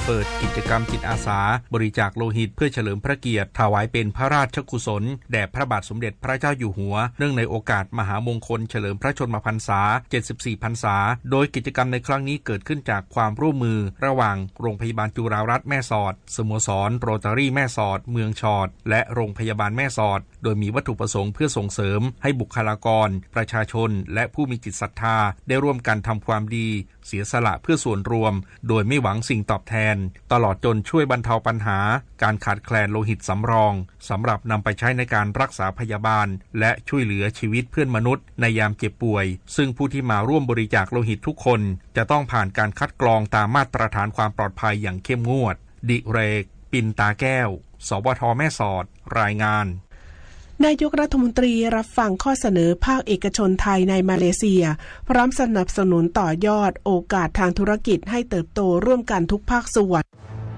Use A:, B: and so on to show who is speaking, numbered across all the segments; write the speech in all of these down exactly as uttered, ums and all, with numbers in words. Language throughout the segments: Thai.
A: เปิดกิจกรรมจิตอาสาบริจาคโลหิตเพื่อเฉลิมพระเกียรติถวายเป็นพระราชกุศลแด่พระบาทสมเด็จพระเจ้าอยู่หัวเนื่องในโอกาสมหามงคลเฉลิมพระชนมพรรษาเจ็ดสิบสี่พรรษาโดยกิจกรรมในครั้งนี้เกิดขึ้นจากความร่วมมือระหว่างโรงพยาบาลจุฬารัตน์แม่สอดสโมสรโรตารี่แม่สอดเมืองชอดและโรงพยาบาลแม่สอดโดยมีวัตถุประสงค์เพื่อส่งเสริมให้บุคลากรประชาชนและผู้มีจิตศรัทธาได้ร่วมกันทำความดีเสียสละเพื่อส่วนรวมโดยไม่หวังสิ่งตอบแทนตลอดจนช่วยบรรเทาปัญหาการขาดแคลนโลหิตสำรองสำหรับนำไปใช้ในการรักษาพยาบาลและช่วยเหลือชีวิตเพื่อนมนุษย์ในยามเจ็บป่วยซึ่งผู้ที่มาร่วมบริจาคโลหิตทุกคนจะต้องผ่านการคัดกรองตามมาตรฐานความปลอดภัยอย่างเข้มงวดดิเรกปินตาแก้วสวทแม่สอดรายงาน
B: นายกรัฐมนตรีรับฟังข้อเสนอภาคเอกชนไทยในมาเลเซียพร้อมสนับสนุนต่อยอดโอกาสทางธุรกิจให้เติบโตร่วมกันทุกภาคส่วน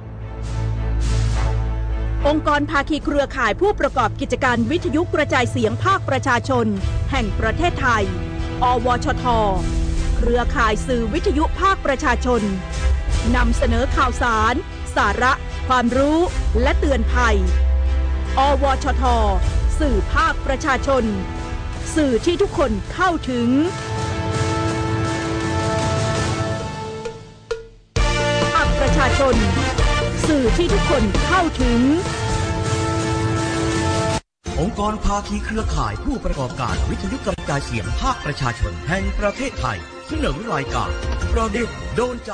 C: องค์กรภาคีเครือข่ายผู้ประกอบกิจการวิทยุกระจายเสียงภาคประชาชนแห่งประเทศไทยอวชทเครือข่ายสื่อวิทยุภาคประชาชนนำเสนอข่าวสารสาระความรู้และเตือนภัยอวชทสื่อภาคประชาชนสื่อที่ทุกคนเข้าถึงภาคประชาชนสื่อที่ทุกคนเข้าถึง
D: องค์กรภาคีเครือข่ายผู้ประกอบการวิทยุกระจายเสียงภาคประชาชนแห่งประเทศไทยเสนอรายการประเด็นโดนใจ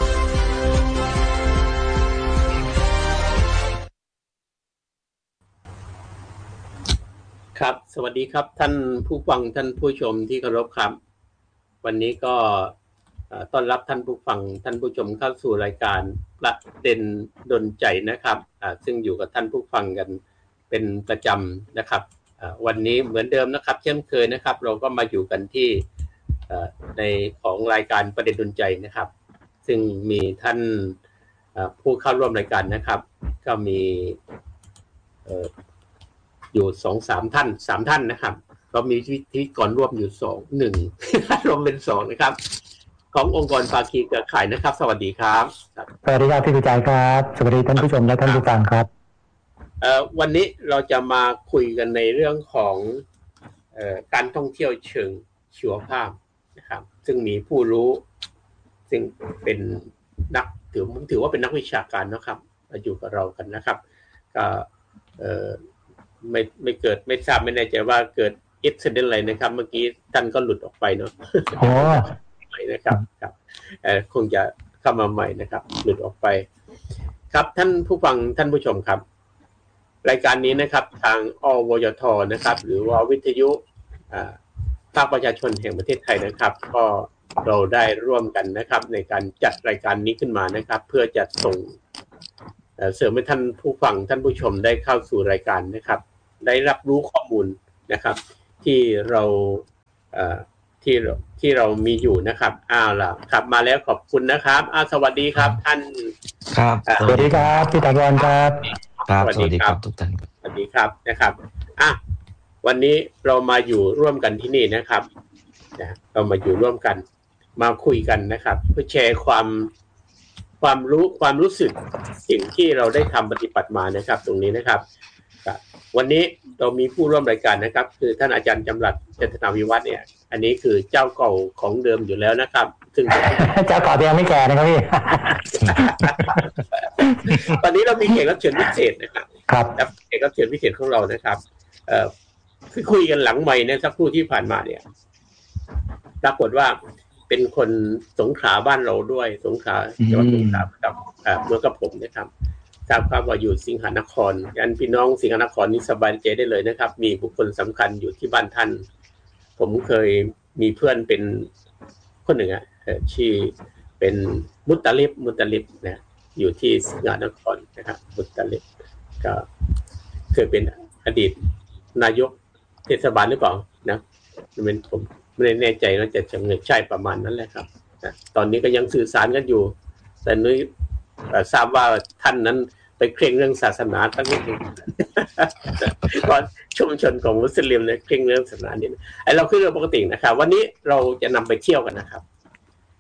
E: ครับสวัสดีครับท่านผู้ฟังท่านผู้ชมที่เคารพครับวันนี้ก็ต้อนรับท่านผู้ฟังท่านผู้ชมเข้าสู่รายการประเด็นดลใจนะครับซึ่งอยู่กับท่านผู้ฟังกันเป็นประจำนะครับวันนี้เหมือนเดิมนะครับเช่นเคยนะครับเราก็มาอยู่กันที่ในของรายการประเด็นดลใจนะครับซึ่งมีท่านผู้เข้าร่วมรายการนะครับก็มีอยู่ สองถึงสาม ท่านสามท่านนะครับก็มีพิธีกรร่วมอยู่สอง หนึ่ง รวมเป็นสองนะครับขององค์กรภาคีเครือข่ายนะครับสวัสดีครับ
F: สวัสดีครับพี่กุญชัยครับสวัสดีท่านผู้ชมและท่านผู้ฟังครับ
E: เอ่อวันนี้เราจะมาคุยกันในเรื่องของเอ่อการท่องเที่ยวเชิงชีวภาพนะครับซึ่งมีผู้รู้ซึ่งเป็นนักถือผมถือว่าเป็นนักวิชาการนะครับมาอยู่กับเรากันนะครับก็เอ่อไม่ไม่เกิดไม่ทราบไม่แน่ใจว่าเกิดอิสเดนอะไรนะครับเมื่อกี้ท่านก็หลุดออกไปเนาะอ๋อใหม่นะครับครับเอ่อคงจะเข้ามาใหม่นะครับหลุดออกไปครับท่านผู้ฟังท่านผู้ชมครับรายการนี้นะครับทางอวชทนะครับหรือว่าวิทยุภาคประชาชนแห่งประเทศไทยนะครับก็เราได้ร่วมกันนะครับในการจัดรายการนี้ขึ้นมานะครับเพื่อจะส่งเสริมให้ท่านผู้ฟังท่านผู้ชมได้เข้าสู่รายการนะครับได้รับรู้ข้อมูลนะครับที่เราที่ที่เรามีอยู่นะครับอ้าวล่ะครับมาแล้วขอบคุณนะครับอ้าวสวัสดีครับท่าน
F: ครับสวัสดีครับพี่ตากรครับ
E: ครับสวัสดีครับทุกท่านสวัสดีครับนะครับอ่ะวันนี้เรามาอยู่ร่วมกันที่นี่นะครับนะเรามาอยู่ร่วมกันมาคุยกันนะครับเพื่อแชร์ความความรู้ความรู้สึกสิ่งที่เราได้ทำปฏิบัติมานะครับตรงนี้นะครับวันนี้เรามีผู้ร่วมรายการนะครับคือท่านอาจารย์จำรัดเจตนาวิวัฒน์เนี่ยอันนี้คือเจ้าเก่าของเดิมอยู่แล้วนะครับซึ่ง
F: เจ้าเก่ายังไม่แก่นะครับพี่
E: ตอนนี้เรามีแขกรับเชิญพิเศษนะครับ
F: ครับ
E: แขกรับเชิญพิเศษของเรานะครับเอ่อคือคุยกันหลังไมค์เนี่ยสักครู่ที่ผ่านมาเนี่ยปรากฏว่าเป็นคนสงขลาบ้านเราด้วยสงขลาจังหวัดสงขลากับเมืองกับผมนะครับทราบครับว่าอยู่สิงหนครงั้นพี่น้องสิงหนครนี่สบายใจได้เลยนะครับมีบุคคลสำคัญอยู่ที่บ้านท่านผมเคยมีเพื่อนเป็นคนหนึ่งอ่ะชื่อเป็นมุตตะลิบมุตตะลิบนะอยู่ที่สิงหนครนะครับมุตตะลิบก็เคยเป็นอดีตนายกเทศบาลหรือเปล่านะเป็นผมไม่แน่ใจว่าจะจะใช่ประมาณนั้นแหละครับตอนนี้ก็ยังสื่อสารกันอยู่แต่นุ้ยทราบว่าท่านนั้นไปเคร่งเรื่องศาสนาตั้งนิดนึงก่อนชุมชนของมุสลิมเนี่ยเคร่งเรื่องศาสนานี่ไอเราคือเรื่องปกตินะครับวันนี้เราจะนำไปเที่ยวกันนะครับ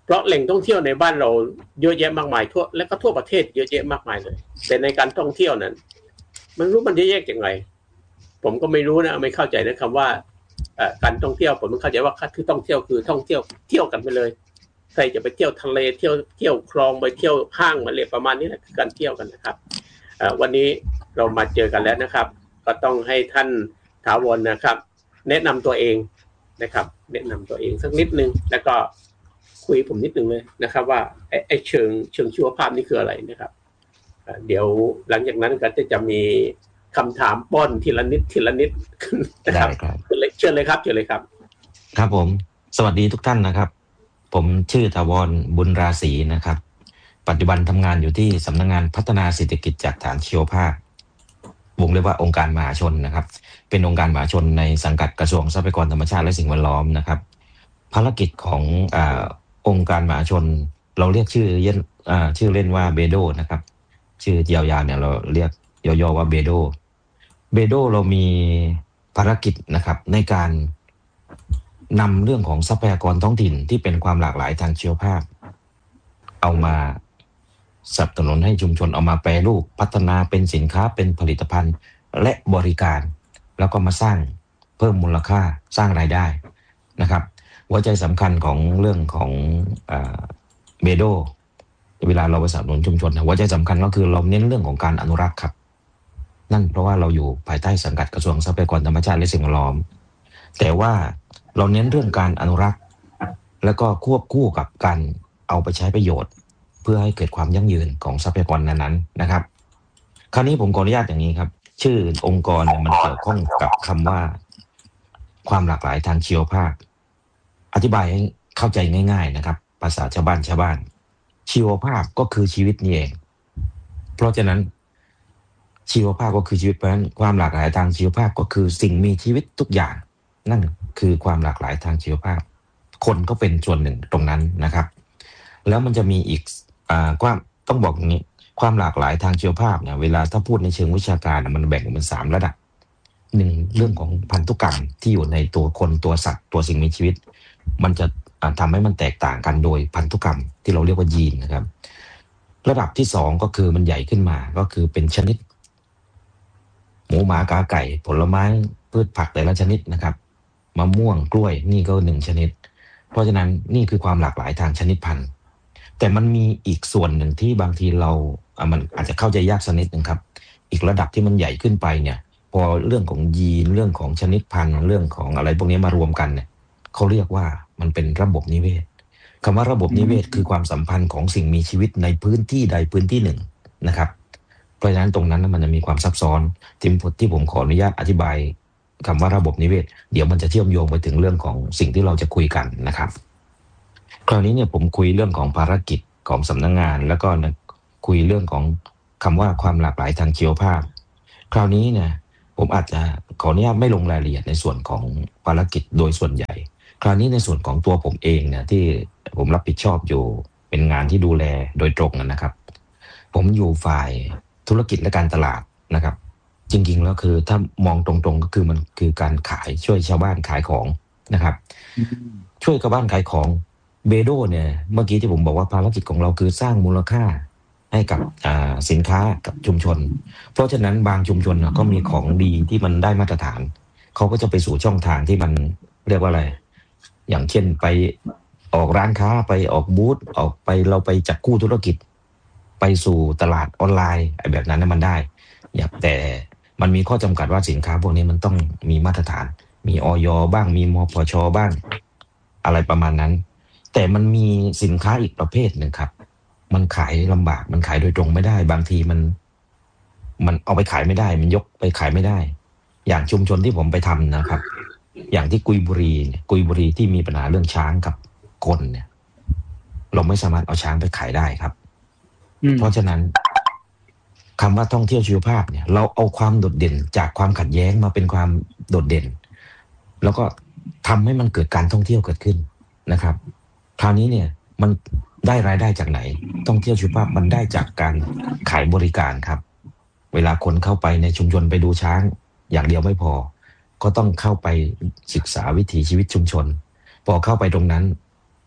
E: เพราะแหล่งท่องเที่ยวในบ้านเราเยอะแยะมากมายทั่วและก็ทั่วประเทศเยอะแยะมากมายเลยแต่ในการท่องเที่ยวนั้นมันรู้มันจะแยกยังไงผมก็ไม่รู้นะไม่เข้าใจนะคำว่าการท่องเที่ยวผมมันเข้าใจว่าคือท่องเที่ยวคือท่องเที่ยวเที่ยวกันไปเลยใครจะไปเที่ยวทะเลเที่ยวเที่ยวคลองไปเที่ยวห้างมาเลยประมาณนี้แหละคือการเที่ยวกันนะครับวันนี้เรามาเจอกันแล้วนะครับก็ต้องให้ท่านถาวรนะครับแนะนำตัวเองนะครับแนะนำตัวเองสักนิดนึงแล้วก็คุยผมนิดนึงเลยนะครับว่าไอ้ไอ้เชิงเชิงชีวภาพนี่คืออะไรนะครับเดี๋ยวหลังจากนั้นก็จะจะมีคำถามป้อนทีละนิดทีละนิดนะครับเชิญเลยเชิญเลยครับเชิญเลยครับ
G: ครับผมสวัสดีทุกท่านนะครับผมชื่อถาวรบุญราศีนะครับปัจจุบันทำงานอยู่ที่สำนักงานพัฒนาเศรษฐกิจจากฐานชีวภาพวงเรียกว่าองค์การมหาชนนะครับเป็นองค์การมหาชนในสังกัดกระทรวงทรัพยากรธรรมชาติและสิ่งแวดล้อมนะครับภารกิจของอ่าองค์การมหาชนเราเรียกชื่อเล่นอ่าชื่อเล่นว่าเบโดนะครับชื่อยาวๆเนี่ยเราเรียกย่อๆว่าเบโดเบโดเรามีภารกิจนะครับในการนำเรื่องของทรัพยากรท้องถิ่นที่เป็นความหลากหลายทางชีวภาพเอามาสนับสนุนให้ชุมชนเอามาแปรรูปพัฒนาเป็นสินค้าเป็นผลิตภัณฑ์และบริการแล้วก็มาสร้างเพิ่มมูลค่าสร้างรายได้นะครับหัวใจสำคัญของเรื่องของเบโดเวลาเราไปสนับสนุนชุมชนหัวใจสำคัญก็คือเราเน้นเรื่องของการอนุรักษ์ครับนั่นเพราะว่าเราอยู่ภายใต้สังกัดกระทรวงทรัพยากรธรรมชาติและสิ่งแวดล้อมแต่ว่าเราเน้นเรื่องการอนุรักษ์แล้วก็ควบคู่กับการเอาไปใช้ประโยชน์เพื่อให้เกิดความยั่งยืนของทรัพยากรนั้นๆนะครับคราวนี้ผมขออนุญาตอย่างนี้ครับชื่อองค์กรเนี่ยมันเกี่ยวข้องกับคำว่าความหลากหลายทางชีวภาพอธิบายให้เข้าใจง่ายๆนะครับภาษาชาวบ้านชาวบ้านชีวภาพก็คือชีวิตนี่เองเพราะฉะนั้นชีวภาพก็คือชีวิตเพราะฉะนั้นความหลากหลายทางชีวภาพก็คือสิ่งมีชีวิตทุกอย่างนั่นคือความหลากหลายทางชีวภาพคนก็เป็นส่วนหนึ่งตรงนั้นนะครับแล้วมันจะมีอีกอ่าความต้องบอกอย่างนี้ความหลากหลายทางชีวภาพเนี่ยเวลาถ้าพูดในเชิงวิชาการมันแบ่งเป็นสามระดับหนึ่งเรื่องของพันธุกรรมที่อยู่ในตัวคนตัวสัตว์ตัวสิ่งมีชีวิตมันจะทำให้มันแตกต่างกันโดยพันธุกรรมที่เราเรียกว่ายีนนะครับระดับที่สองก็คือมันใหญ่ขึ้นมาก็คือเป็นชนิดหมูหมากาไก่ผลไม้พืชผักแต่ละชนิดนะครับมะม่วงกล้วยนี่ก็หนึ่งชนิดเพราะฉะนั้นนี่คือความหลากหลายทางชนิดพันธุ์แต่มันมีอีกส่วนหนึ่งที่บางทีเราอ่ะมันอาจจะเข้าใจยากสักนิดนึงครับอีกระดับที่มันใหญ่ขึ้นไปเนี่ยพอเรื่องของยีนเรื่องของชนิดพันธุ์เรื่องของอะไรพวกนี้มารวมกันเนี่ยเขาเรียกว่ามันเป็นระบบนิเวศคำว่าระบบนิเวศคือความสัมพันธ์ของสิ่งมีชีวิตในพื้นที่ใดพื้นที่หนึ่งนะครับเพราะฉะนั้นตรงนั้นมันจะมีความซับซ้อนที่ผมที่ผมขออนุญาตอธิบายคำว่าระบบนิเวศเดี๋ยวมันจะเชื่อมโยงไปถึงเรื่องของสิ่งที่เราจะคุยกันนะครับคราวนี้เนี่ยผมคุยเรื่องของภารกิจของสำนักงานแล้วก็คุยเรื่องของคำว่าความหลากหลายทางชีวภาพคราวนี้เนี่ยผมอาจจะขออนุญาตไม่ลงรายละเอียดในส่วนของภารกิจโดยส่วนใหญ่คราวนี้ในส่วนของตัวผมเองเนี่ยที่ผมรับผิดชอบอยู่เป็นงานที่ดูแลโดยตรงนะครับผมอยู่ฝ่ายธุรกิจและการตลาดนะครับจริงๆแล้วคือถ้ามองตรงๆก็คือมันคือการขายช่วยชาวบ้านขายของนะครับ mm-hmm. ช่วยชาวบ้านขายของเบโดเนี่ยเมื่อกี้ที่ผมบอกว่าภารกิจของเราคือสร้างมูลค่าให้กับสินค้ากับชุมชนเพราะฉะนั้นบางชุมชนก็มีของดีที่มันได้มาตรฐานเขาก็จะไปสู่ช่องทางที่มันเรียกว่าอะไรอย่างเช่นไปออกร้านค้าไปออกบูธออกไปเราไปจับคู่ธุรกิจไปสู่ตลาดออนไลน์ไอ้แบบนั้นมันได้แต่มันมีข้อจำกัดว่าสินค้าพวกนี้มันต้องมีมาตรฐานมีอย.บ้างมีมปช.บ้างอะไรประมาณนั้นแต่มันมีสินค้าอีกประเภทหนึ่งครับมันขายลำบากมันขายโดยตรงไม่ได้บางทีมันมันเอาไปขายไม่ได้มันยกไปขายไม่ได้อย่างชุมชนที่ผมไปทำนะครับอย่างที่กุยบุรีกุยบุรีที่มีปัญหาเรื่องช้างกับคนเนี่ยเราไม่สามารถเอาช้างไปขายได้ครับเพราะฉะนั้นคำว่าท่องเที่ยวชีวภาพเนี่ยเราเอาความโดดเด่นจากความขัดแย้งมาเป็นความโดดเด่นแล้วก็ทำให้มันเกิดการท่องเที่ยวเกิดขึ้นนะครับคราวนี้เนี่ยมันได้รายได้จากไหนท่องเที่ยวชีวภาพมันได้จากการขายบริการครับเวลาคนเข้าไปในชุมชนไปดูช้างอย่างเดียวไม่พอก็ต้องเข้าไปศึกษาวิถีชีวิตชุมชนพอเข้าไปตรงนั้น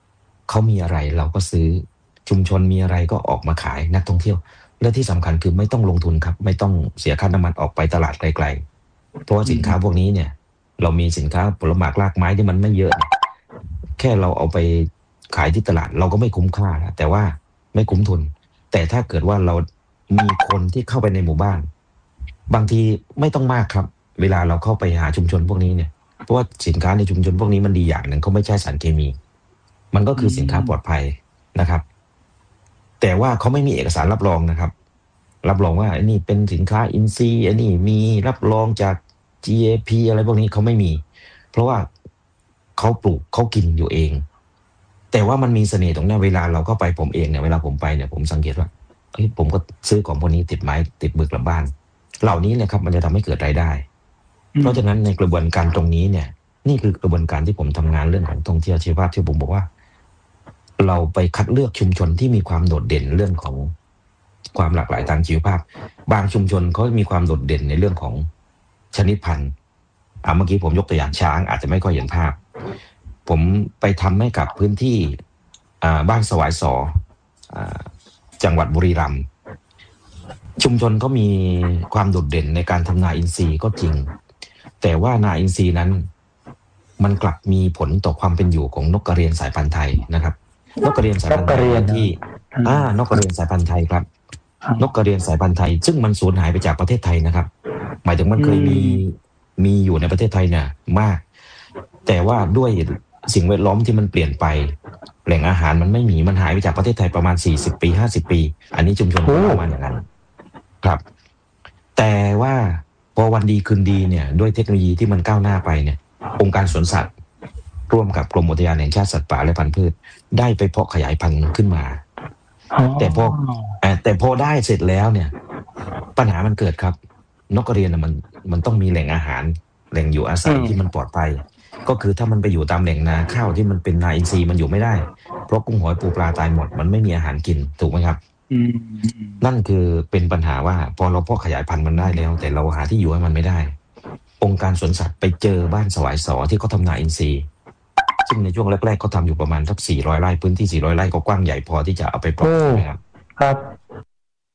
G: เขามีอะไรเราก็ซื้อชุมชนมีอะไรก็ออกมาขายนักท่องเที่ยวและที่สำคัญคือไม่ต้องลงทุนครับไม่ต้องเสียค่าน้ำมันออกไปตลาดไกลๆเพราะว่าสินค้าพวกนี้เนี่ยเรามีสินค้าผลหมากรากไม้ที่มันไม่เยอะแค่เราเอาไปขายที่ตลาดเราก็ไม่คุ้มค่าแล้วแต่ว่าไม่คุ้มทุนแต่ถ้าเกิดว่าเรามีคนที่เข้าไปในหมู่บ้านบางทีไม่ต้องมากครับเวลาเราเข้าไปหาชุมชนพวกนี้เนี่ยเพราะว่าสินค้าในชุมชนพวกนี้มันดีอย่างหนึ่งเขาไม่ใช้สารเคมีมันก็คือสินค้าปลอดภัยนะครับแต่ว่าเขาไม่มีเอกสารรับรองนะครับรับรองว่าอันนี้เป็นสินค้าอินทรีย์อันนี้มีรับรองจาก จี เอ พี อะไรพวกนี้เขาไม่มีเพราะว่าเขาปลูกเขากินอยู่เองแต่ว่ามันมีเสน่ห์ตรงนี้เวลาเราเข้าไปผมเองเนี่ยเวลาผมไปเนี่ยผมสังเกตว่าเฮ้ยผมก็ซื้อของพวกนี้ติดไม้ติดมือกลับบ้านเหล่านี้เนี่ยครับมันจะทำให้เกิดรายได้เพราะฉะนั้นในกระบวนการตรงนี้เนี่ยนี่คือกระบวนการที่ผมทำงานเรื่องของท่องเที่ยวชีวภาพที่ผมบอกว่าเราไปคัดเลือกชุมชนที่มีความโดดเด่นเรื่องของความหลากหลายทางชีวภาพบางชุมชนเขามีความโดดเด่นในเรื่องของชนิดพันธุ์อ่าเมื่อกี้ผมยกตัวอย่างช้างอาจจะไม่ค่อยเห็นภาพผมไปทำให้กับพื้นที่อ่าบ้านสวายสออ่าจังหวัดบุรีรัมย์ชุมชนก็มีความโดดเด่นในการทำนาอินทรีย์ก็จริงแต่ว่านาอินทรีย์นั้นมันกลับมีผลต่อความเป็นอยู่ของนกกระเรียนสายพันธุ์ไทยนะครับนกกระเรียนสายพันธุ์ไทยที่อ่านกกระเรียนสายพันธุ์ไทยครับนกกระเรียนสายพันธุ์ไทยซึ่งมันสูญหายไปจากประเทศไทยนะครับหมายถึงมันเคยมีมีอยู่ในประเทศไทยเนี่ยมากแต่ว่าด้วยสิ่งแวดล้อมที่มันเปลี่ยนไปแหล่งอาหารมันไม่มีมันหายไปจากประเทศไทยประมาณสี่สิบปีห้าสิบปีอันนี้ชุมชนประมาณอย่างนั้นครับแต่ว่าพอวันดีคืนดีเนี่ยด้วยเทคโนโลยีที่มันก้าวหน้าไปเนี่ยองค์การสวนสัตว์ร่วมกับกรมอุทยานแห่งชาติสัตว์ป่าและพันธุ์พืชได้ไปเพาะขยายพันธุ์ขึ้นมาแต่พอแต่พอได้เสร็จแล้วเนี่ยปัญหามันเกิดครับนกกระเรียนมันมันต้องมีแหล่งอาหารแหล่งอยู่อาศัยที่มันปลอดภัยก็คือถ้ามันไปอยู่ตามแหล่งนาข้าวที่มันเป็นนาอินทรีย์มันอยู่ไม่ได้เพราะกุ้งหอยปูปลาตายหมดมันไม่มีอาหารกินถูกไหมครับนั่นคือเป็นปัญหาว่าพอเราเพาะขยายพันธุ์มันได้แล้วแต่เราหาที่อยู่ให้มันไม่ได้องค์การสวนสัตว์ไปเจอบ้านสวายสอที่เขาทำนาอินทรีย์ซึ่งในช่วงแรกๆเขาทำอยู่ประมาณสักสี่ร้อยไร่พื้นที่สี่ร้อยไร่ก็กว้างใหญ่พอที่จะเอาไปปลูกนะครับครับ